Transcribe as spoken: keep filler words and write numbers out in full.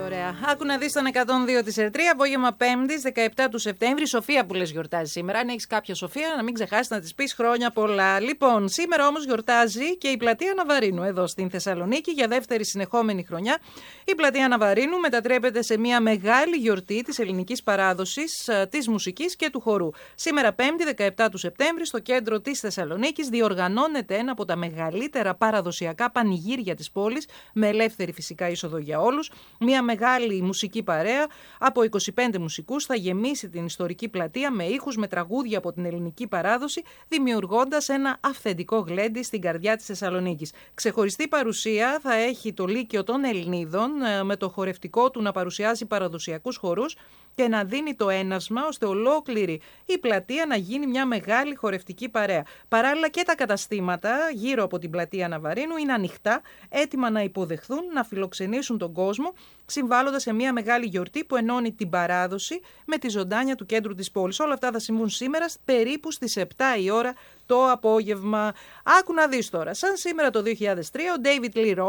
Ωραία. Άκου να δεις τον εκατόν δύο της Ερτρία, απόγευμα Πέμπτης, δεκαεπτά του Σεπτέμβρη. Σοφία που λες γιορτάζει σήμερα. Αν έχεις κάποια Σοφία, να μην ξεχάσεις να της πεις χρόνια πολλά. Λοιπόν, σήμερα όμως γιορτάζει και η πλατεία Ναβαρίνου εδώ στην Θεσσαλονίκη για δεύτερη συνεχόμενη χρονιά. Η πλατεία Ναβαρίνου μετατρέπεται σε μια μεγάλη γιορτή της ελληνικής παράδοσης, της μουσικής και του χορού. Σήμερα, Πέμπτη, δεκαεπτά του Σεπτέμβρη, στο κέντρο της Θεσσαλονίκης διοργανώνεται ένα από τα μεγαλύτερα παραδοσιακά πανηγύρια της πόλης, με ελεύθερη φυσικά είσοδο για όλους. Μια μεγάλη μουσική παρέα από είκοσι πέντε μουσικούς θα γεμίσει την ιστορική πλατεία με ήχους, με τραγούδια από την ελληνική παράδοση, δημιουργώντας ένα αυθεντικό γλέντι στην καρδιά της Θεσσαλονίκης. Ξεχωριστή παρουσία θα έχει το Λύκειο των Ελληνίδων, με το χορευτικό του να παρουσιάζει παραδοσιακούς χορούς και να δίνει το ένασμα ώστε ολόκληρη η πλατεία να γίνει μια μεγάλη χορευτική παρέα. Παράλληλα και τα καταστήματα γύρω από την πλατεία Ναβαρίνου είναι ανοιχτά, έτοιμα να υποδεχθούν, να φιλοξενήσουν τον κόσμο, συμβάλλοντας σε μια μεγάλη γιορτή που ενώνει την παράδοση με τη ζωντάνια του κέντρου της πόλης. Όλα αυτά θα συμβούν σήμερα περίπου στις επτά η ώρα το απόγευμα. Άκου να δεις τώρα. Σαν σήμερα το δύο χιλιάδες τρία, ο David Lee Roth